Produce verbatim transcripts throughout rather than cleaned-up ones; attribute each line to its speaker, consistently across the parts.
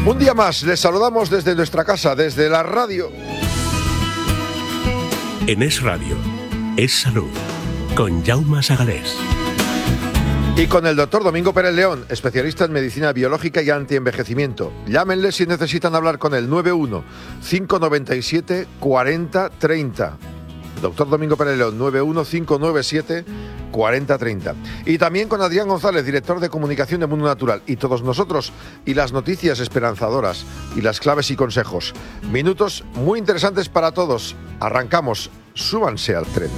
Speaker 1: Un día más, les saludamos desde nuestra casa, desde la radio.
Speaker 2: En Es Radio, Es Salud, con Jaume Sagalés.
Speaker 1: Y con el doctor Domingo Pérez León, especialista en medicina biológica y antienvejecimiento. Llámenle si necesitan hablar con él, nueve uno, cinco nueve siete, cuatro cero tres cero. Doctor Domingo Pérez León, nueve uno, cinco nueve siete, cuatro cero tres cero. Y también con Adrián González, director de comunicación de Mundo Natural. Y todos nosotros, y las noticias esperanzadoras, y las claves y consejos. Minutos muy interesantes para todos. Arrancamos. Súbanse al tren.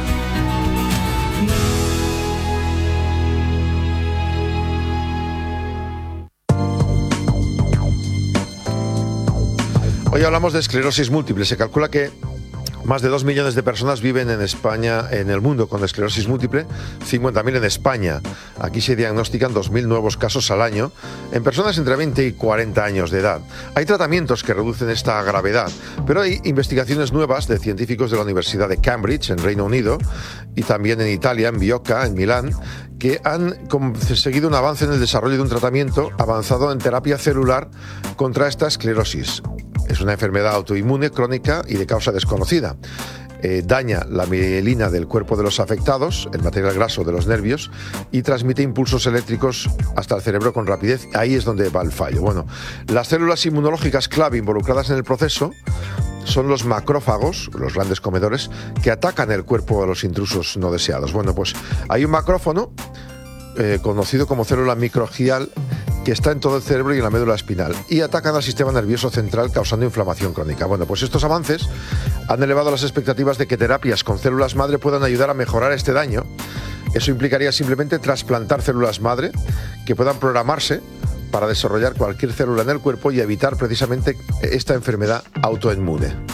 Speaker 1: Hoy hablamos de esclerosis múltiple. Se calcula que más de dos millones de personas viven en España, en el mundo, con esclerosis múltiple, cincuenta mil en España. Aquí se diagnostican dos mil nuevos casos al año en personas entre veinte y cuarenta años de edad. Hay tratamientos que reducen esta gravedad, pero hay investigaciones nuevas de científicos de la Universidad de Cambridge, en Reino Unido, y también en Italia, en Bioca, en Milán, que han conseguido un avance en el desarrollo de un tratamiento avanzado en terapia celular contra esta esclerosis. Es una enfermedad autoinmune, crónica y de causa desconocida. Eh, daña la mielina del cuerpo de los afectados, el material graso de los nervios, y transmite impulsos eléctricos hasta el cerebro con rapidez. Ahí es donde va el fallo. Bueno, las células inmunológicas clave involucradas en el proceso son los macrófagos, los grandes comedores, que atacan el cuerpo a los intrusos no deseados. Bueno, pues hay un macrófago, eh, conocido como célula microglial, que está en todo el cerebro y en la médula espinal, y atacan al sistema nervioso central causando inflamación crónica. Bueno, pues estos avances han elevado las expectativas de que terapias con células madre puedan ayudar a mejorar este daño. Eso implicaría simplemente trasplantar células madre que puedan programarse para desarrollar cualquier célula en el cuerpo y evitar precisamente esta enfermedad autoinmune.